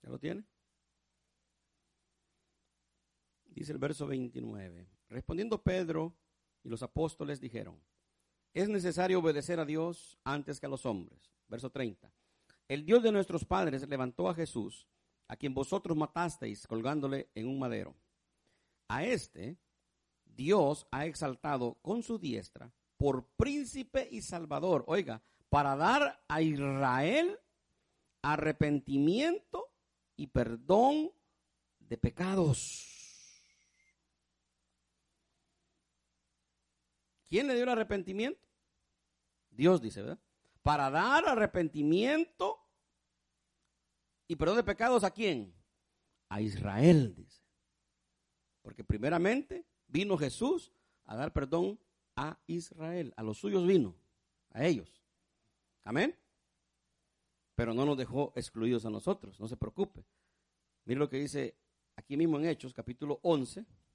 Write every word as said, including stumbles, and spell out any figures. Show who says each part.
Speaker 1: ¿Ya lo tiene? Dice el verso veintinueve. Respondiendo Pedro y los apóstoles dijeron: es necesario obedecer a Dios antes que a los hombres. Verso treinta. El Dios de nuestros padres levantó a Jesús, a quien vosotros matasteis colgándole en un madero. A este Dios ha exaltado con su diestra por príncipe y salvador. Oiga, para dar a Israel arrepentimiento y perdón de pecados. ¿Quién le dio el arrepentimiento? Dios dice, ¿verdad? Para dar arrepentimiento y perdón de pecados, ¿a quién? A Israel, dice. Porque primeramente vino Jesús a dar perdón a Israel. A los suyos vino, a ellos. Amén. Pero no nos dejó excluidos a nosotros, no se preocupe. Mire lo que dice aquí mismo en Hechos, capítulo once,